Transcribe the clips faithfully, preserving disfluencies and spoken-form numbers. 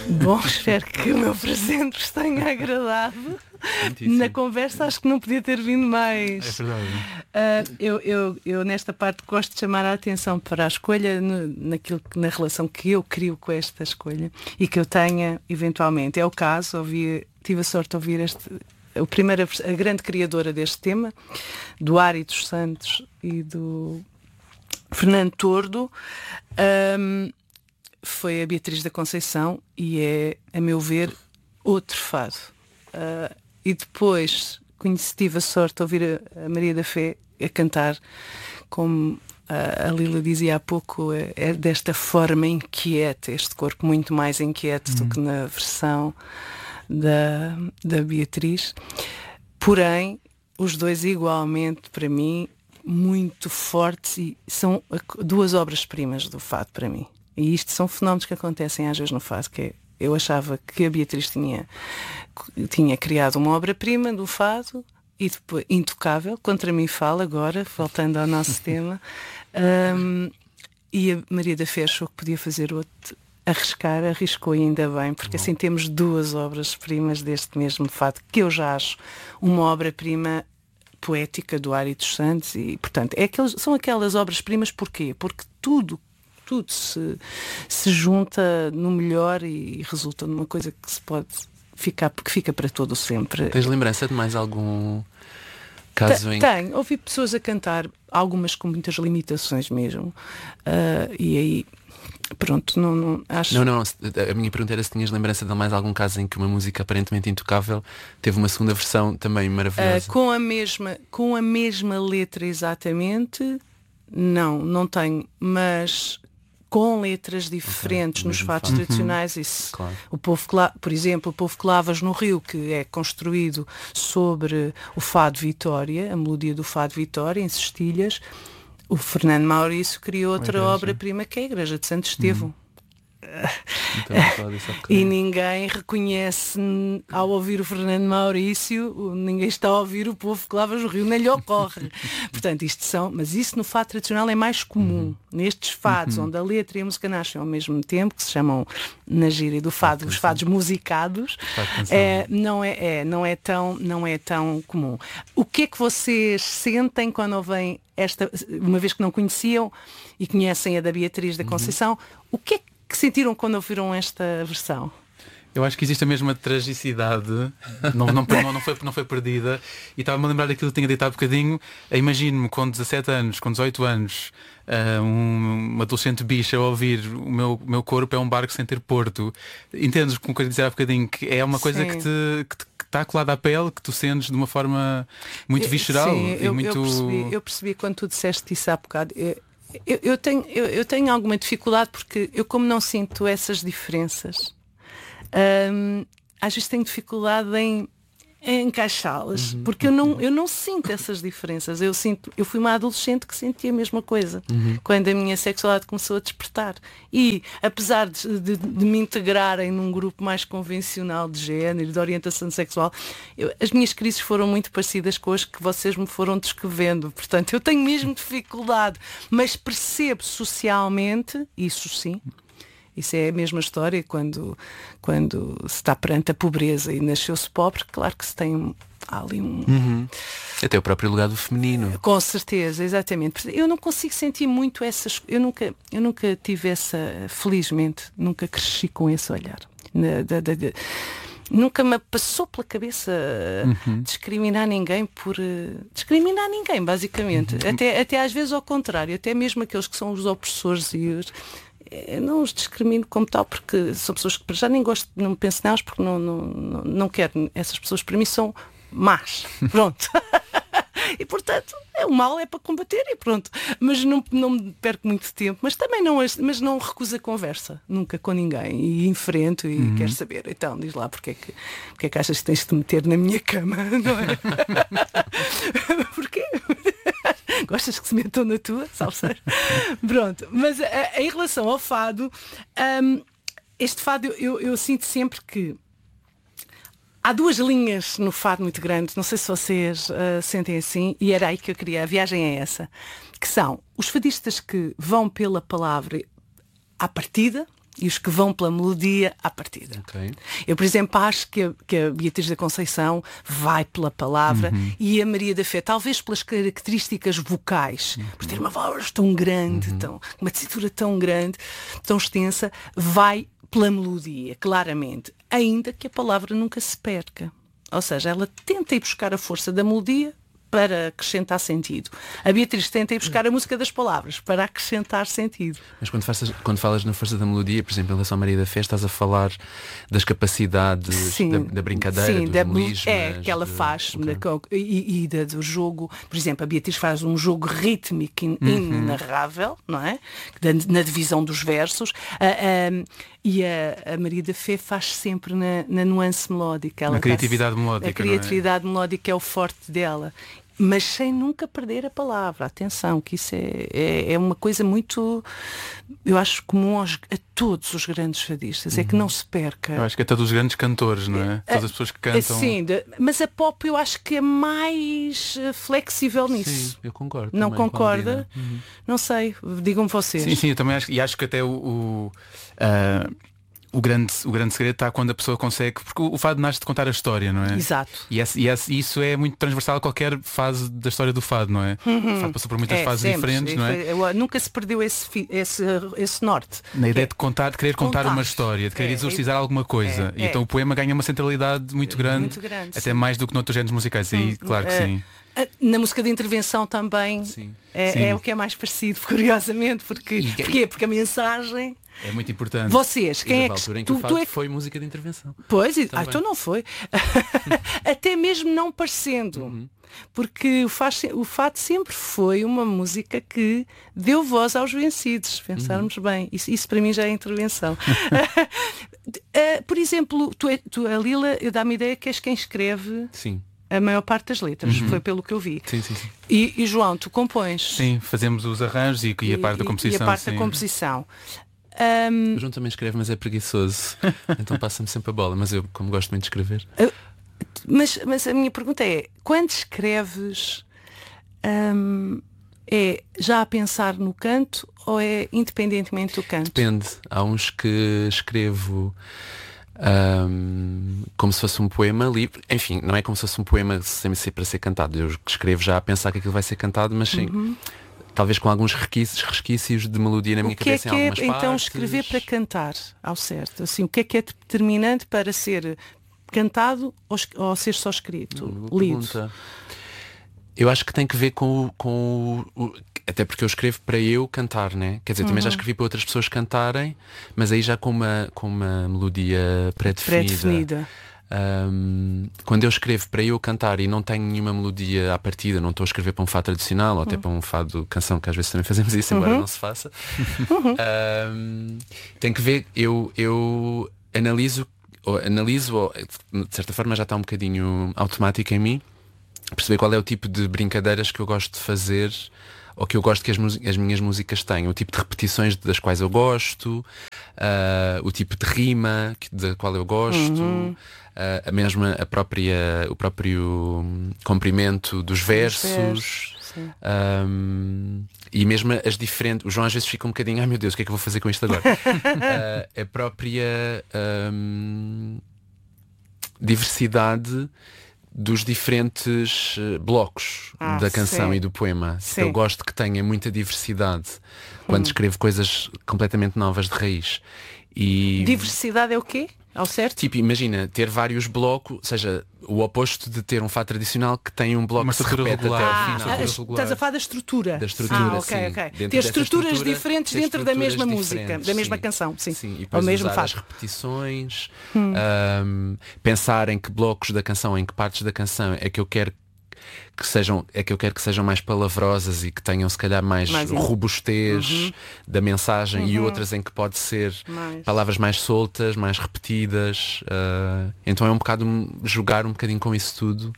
Bom, espero que o meu presente vos tenha agradado. Na conversa acho que não podia ter vindo mais. É verdade. Uh, eu, eu, eu nesta parte gosto de chamar a atenção para a escolha no, naquilo, na relação que eu crio com esta escolha e que eu tenha eventualmente. É o caso, ouvi, tive a sorte de ouvir este, a, primeira, a grande criadora deste tema, do Ari dos Santos e do Fernando Tordo. Um, foi a Beatriz da Conceição e é, a meu ver, outro fado. Uh, e depois conheci, tive a sorte de ouvir a, a Maria da Fé a cantar, como a, a Lila dizia há pouco, é, é desta forma inquieta, este corpo muito mais inquieto uhum. do que na versão da, da Beatriz. Porém, os dois igualmente, para mim, muito fortes, e são duas obras-primas do fado para mim. E isto são fenómenos que acontecem às vezes no fado, que é, eu achava que a Beatriz tinha, tinha criado uma obra-prima do fado e depois intocável, contra mim fala agora, voltando ao nosso tema, um, e a Maria da Fé achou que podia fazer outro, arriscar, arriscou e ainda bem, porque Bom. assim temos duas obras-primas deste mesmo fado, que eu já acho uma obra-prima poética do Ari dos Santos e, portanto, é aqueles, são aquelas obras-primas porquê? Porque tudo tudo se, se junta no melhor e resulta numa coisa que se pode ficar, que fica para todo sempre. Tens lembrança de mais algum caso T- em Tenho, ouvi pessoas a cantar, algumas com muitas limitações mesmo, uh, e aí pronto, não, não acho. Não, não, a minha pergunta era se tinhas lembrança de mais algum caso em que uma música aparentemente intocável teve uma segunda versão também maravilhosa. Uh, com a mesma, com a mesma letra exatamente, não, não tenho, mas com letras diferentes okay, nos fados tradicionais. Uhum. Isso, claro. O povo, por exemplo, o Povo que Lavas no Rio, que é construído sobre o fado Vitória, a melodia do fado Vitória, em cestilhas. O Fernando Maurício criou outra obra-prima, que é a Igreja de Santo Estevão. Uhum. Então, e ninguém reconhece ao ouvir o Fernando Maurício, ninguém está a ouvir o Povo que Lavas no Rio, nem lhe ocorre. Portanto, isto são, mas isso no fado tradicional é mais comum. Uhum. Nestes fados, uhum. onde a letra e a música nascem ao mesmo tempo, que se chamam na gíria do fado, os fados musicados, é, não, é, é, não, é tão, não é tão comum. O que é que vocês sentem quando ouvem esta, uma vez que não conheciam e conhecem a da Beatriz da Conceição, uhum. o que é que que sentiram quando ouviram esta versão? Eu acho que existe a mesma tragicidade, não, não, não, não, foi, não foi perdida, e estava-me a lembrar daquilo que tinha dito há bocadinho. Imagino-me com dezassete anos, com dezoito anos, uh, um, uma adolescente bicha a ouvir o meu, meu corpo é um barco sem ter porto. Entendes como eu dizer há bocadinho, que é uma coisa que te, que te está colada à pele, que tu sentes de uma forma muito visceral. Sim, e eu, muito... eu, percebi, eu percebi quando tu disseste isso há bocado. Eu, Eu, eu, tenho, eu, eu tenho alguma dificuldade porque eu, como não sinto essas diferenças, hum, às vezes tenho dificuldade em, em encaixá-las, uhum. porque eu não, eu não sinto essas diferenças. Eu, sinto, eu fui uma adolescente que sentia a mesma coisa uhum. quando a minha sexualidade começou a despertar. E apesar de, de, de me integrarem num grupo mais convencional de género, de orientação sexual, eu, as minhas crises foram muito parecidas com as que vocês me foram descrevendo. Portanto, eu tenho mesmo dificuldade, mas percebo socialmente, isso sim. Isso é a mesma história quando, quando se está perante a pobreza e nasceu-se pobre, claro que se tem ali um... Uhum. Até o próprio lugar do feminino. Com certeza, exatamente. Eu não consigo sentir muito essas... Eu nunca, eu nunca tive essa... Felizmente, nunca cresci com esse olhar. Na, da, da, da, nunca me passou pela cabeça uhum. discriminar ninguém por... Uh, discriminar ninguém, basicamente. Uhum. Até, até às vezes ao contrário. Até mesmo aqueles que são os opressores e os... Eu não os discrimino como tal, porque são pessoas que já nem gosto, não penso nelas, porque não, não, não, não quero. Essas pessoas para mim são más. Pronto. E portanto, é, o mal é para combater e pronto. Mas não, não perco muito tempo. Mas também não, mas não recuso a conversa, nunca com ninguém. E enfrento e uhum. quero saber. Então, diz lá, porque é, que, porque é que achas que tens de te meter na minha cama, não é? Porquê? Gostas que se metam na tua? Salseiro? Pronto. Mas a, em relação ao fado, um, este fado eu, eu, eu sinto sempre que há duas linhas no fado muito grandes, não sei se vocês uh, sentem assim, e era aí que eu queria, a viagem é essa, que são os fadistas que vão pela palavra à partida, e os que vão pela melodia à partida. Okay. Eu, por exemplo, acho que a, que a Beatriz da Conceição vai pela palavra uhum. e a Maria da Fé, talvez pelas características vocais, uhum. por ter uma voz tão grande, uhum. tão, uma tessitura tão grande, tão extensa, vai pela melodia, claramente, ainda que a palavra nunca se perca. Ou seja, ela tenta ir buscar a força da melodia para acrescentar sentido. A Beatriz tenta ir buscar a música das palavras para acrescentar sentido. Mas quando, faças, quando falas na força da melodia, por exemplo, em relação à Maria da Fé, estás a falar das capacidades sim, da, da brincadeira, sim, dos da, melismas, é, que ela de... faz okay. e, e da, do jogo. Por exemplo, a Beatriz faz um jogo rítmico in, uhum. inenarrável, não é? Na divisão dos versos. A, a, e a, a Maria da Fé faz sempre na, na nuance melódica. Ela a criatividade tá, melódica. A criatividade não é? melódica é o forte dela. Mas sem nunca perder a palavra. Atenção, que isso é, é, é uma coisa muito, eu acho, comum aos, a todos os grandes fadistas, uhum. é que não se perca. Eu acho que é todos os grandes cantores, não é? Todas as pessoas que cantam. Sim, de, mas a pop eu acho que é mais flexível nisso. Sim, eu concordo. Não concorda? Uhum. Não sei, digam vocês. Sim, sim, eu também acho, e acho que até o... o uh... O grande, o grande segredo está quando a pessoa consegue, porque o, o fado nasce de contar a história, não é? Exato. E, esse, e esse, isso é muito transversal a qualquer fase da história do fado, não é? Uhum. O fado passou por muitas é, fases sempre. diferentes, não é? Eu, nunca se perdeu esse, esse, esse norte. Na ideia de contar, de querer contar, contar uma história, de querer é, exorcizar é, alguma coisa. É, e então é. o poema ganha uma centralidade muito grande, muito grande até sim. mais do que noutros géneros musicais. E aí, claro que sim. Na música de intervenção também sim. É, sim. é o que é mais parecido, curiosamente, porque, que... porque, porque a mensagem. É muito importante. Vocês, quem e é que, altura em que tu, tu, tu é... foi música de intervenção. Pois, e... ah, então não foi. Até mesmo não parecendo. Uhum. Porque o, faz, o fado sempre foi uma música que deu voz aos vencidos, se pensarmos uhum. bem. Isso, isso para mim já é intervenção. uh, por exemplo, tu, tu, a Lila, eu dá-me a ideia que és quem escreve. Sim. A maior parte das letras, uhum. foi pelo que eu vi. Sim, sim, sim. E, e João, tu compões? Sim, fazemos os arranjos e, e a parte da composição. E a parte sim. da composição. Um... O João também escreve, mas é preguiçoso. Então passa-me sempre a bola. Mas eu, como gosto muito de escrever. Uh, mas, mas a minha pergunta é, quando escreves, um, é já a pensar no canto ou é independentemente do canto? Depende. Há uns que escrevo Um, como se fosse um poema livre. Enfim, não é como se fosse um poema sem ser para ser cantado. Eu escrevo já a pensar que aquilo vai ser cantado, mas sim, uhum. talvez com alguns resquícios, resquícios de melodia na minha o que cabeça é que em algumas é, partes. Então escrever para cantar ao certo, assim, o que é que é determinante para ser cantado ou, ou ser só escrito, Boa lido? Pergunta. Eu acho que tem que ver com o, com o, até porque eu escrevo para eu cantar, né? Quer dizer, também uhum. já escrevi para outras pessoas cantarem, mas aí já com uma, com uma melodia pré-definida. pré-definida. Um, quando eu escrevo para eu cantar e não tenho nenhuma melodia à partida, não estou a escrever para um fado tradicional ou uhum. até para um fado canção, que às vezes também fazemos isso, embora uhum. não se faça. Uhum. Um, tem que ver, eu, eu analiso, ou analiso, ou, de certa forma já está um bocadinho automático em mim, perceber qual é o tipo de brincadeiras que eu gosto de fazer ou que eu gosto que as, as minhas músicas tenham, o tipo de repetições das quais eu gosto, uh, o tipo de rima que, da qual eu gosto, uhum. uh, a mesma a própria o próprio comprimento dos versos, versos um, e mesmo as diferentes. O João às vezes fica um bocadinho, ai meu Deus, o que é que eu vou fazer com isto agora? uh, a própria um, diversidade dos diferentes uh, blocos ah, da canção sim. e do poema. Sim. Eu gosto que tenha muita diversidade quando hum. escrevo coisas completamente novas de raiz. E... Diversidade é o quê? Ao certo? Tipo, imagina, ter vários blocos, ou seja, o oposto de ter um fado tradicional que tem um bloco uma que se repete regular. até ao ah, final. Ah, estás a falar da estrutura. Da estrutura, ah, okay, sim. okay. Dentro ter estruturas estrutura, diferentes ter dentro da mesma diferentes, música, da mesma sim. canção, sim. sim. E ao mesmo usar fado. As repetições, hum. um, pensar em que blocos da canção, em que partes da canção é que eu quero que sejam, é que eu quero que sejam mais palavrosas e que tenham se calhar mais, mais robustez uhum. da mensagem uhum. e outras em que pode ser mais. palavras mais soltas, mais repetidas. Uh, então é um bocado jogar um bocadinho com isso tudo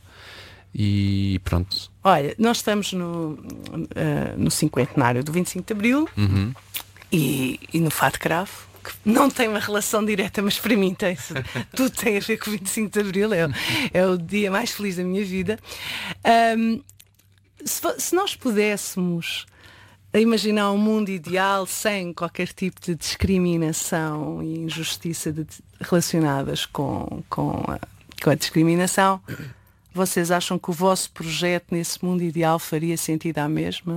e pronto. Olha, nós estamos no, uh, no cinquentenário do vinte e cinco de Abril uhum. e, e no Fado Cravo, que não tem uma relação direta, mas para mim tem tudo tem a ver com o vinte e cinco de Abril, é, é o dia mais feliz da minha vida. Um, se, se nós pudéssemos a imaginar um mundo ideal sem qualquer tipo de discriminação e injustiça de, relacionadas com, com, a, com a discriminação, vocês acham que o vosso projeto nesse mundo ideal faria sentido à mesma?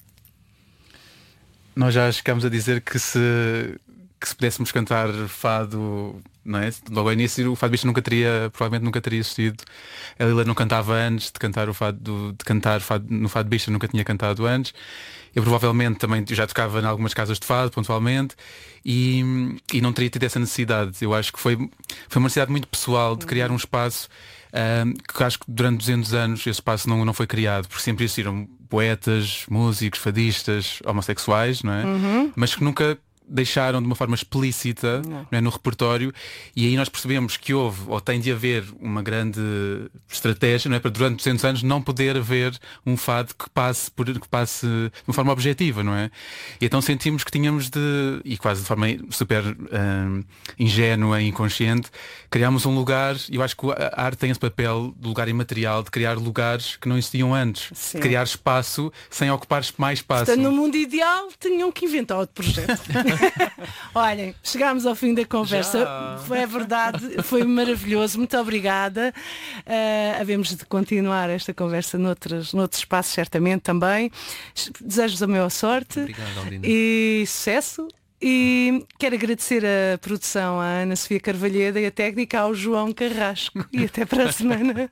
Nós já chegámos a dizer que se, que se pudéssemos cantar fado, não é? Logo ao início o Fado Bicha nunca teria, provavelmente nunca teria existido. A Lila não cantava antes de cantar o fado, de cantar fado, no Fado Bicha nunca tinha cantado antes. Eu provavelmente também já tocava em algumas casas de fado, pontualmente, e, e não teria tido essa necessidade. Eu acho que foi, foi uma necessidade muito pessoal de criar um espaço um, que acho que durante duzentos anos esse espaço não, não foi criado, porque sempre existiram poetas, músicos, fadistas, homossexuais, não é? Uhum. Mas que nunca deixaram de uma forma explícita, não. Não é, no repertório, e aí nós percebemos que houve, ou tem de haver uma grande estratégia, não é, para durante duzentos anos não poder haver um fado que passe, por, que passe de uma forma objetiva, não é? E então sentimos que tínhamos de, e quase de forma super hum, ingênua e inconsciente, criámos um lugar, e eu acho que a arte tem esse papel de lugar imaterial, de criar lugares que não existiam antes, Sim. de criar espaço sem ocupar mais espaço. Portanto, no mundo ideal tinham que inventar outro projeto. Olhem, chegámos ao fim da conversa. Já. Foi, é verdade, foi maravilhoso. Muito obrigada. Uh, havemos de continuar esta conversa noutros, noutros espaços, certamente também. Desejo-vos a maior sorte. Obrigado, Aldina. E sucesso. E quero agradecer a produção à Ana Sofia Carvalheda e a técnica ao João Carrasco. E até para a semana.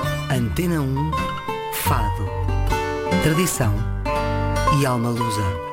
Antena um, Fado, tradição e alma lusa.